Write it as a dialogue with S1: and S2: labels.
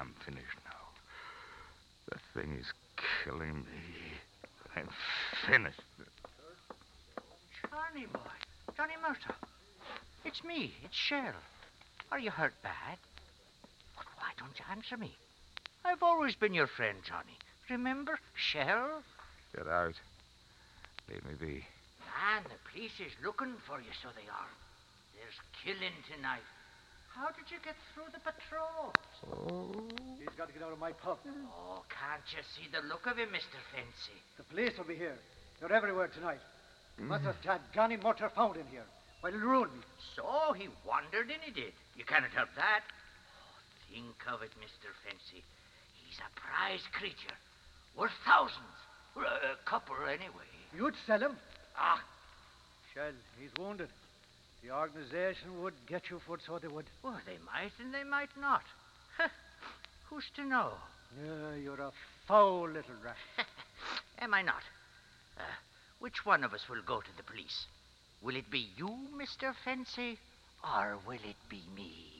S1: I'm finished now. The thing is killing me. I'm finished.
S2: Johnny, boy. Johnny Murtaugh. It's me. It's Shell. Are you hurt bad? But why don't you answer me? I've always been your friend, Johnny. Remember? Shell?
S1: Get out. Leave me be.
S2: Man, the police is looking for you, so they are. There's killing tonight. How did you get through the patrol?
S1: Oh.
S3: He's got to get out of my pub.
S2: Oh, can't you see the look of him, Mr. Fancy?
S3: The police will be here. They're everywhere tonight. Must have had Johnny Mutter found in here. Well, it'll ruin me.
S2: So he wandered in, he did. You cannot help that. Oh, think of it, Mr. Fancy. He's a prize creature. Worth thousands. Well, a couple, anyway.
S3: You'd sell him?
S2: Ah,
S3: Shell, he's wounded. The organization would get you for it, so they would.
S2: well, they might and they might not. Who's to know?
S3: Yeah, you're a foul little rat.
S2: Am I not? Which one of us will go to the police? Will it be you, Mr. Fancy, or will it be me?